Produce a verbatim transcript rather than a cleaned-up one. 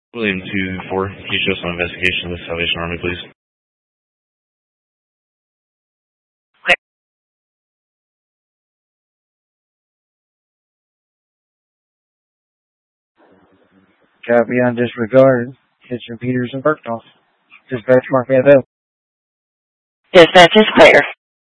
William two four, can you show some investigation of the Salvation Army, please? Copy on disregard. Kitchen Peters and Bergdorf. Dispatch Mark F L. Dispatch is clear.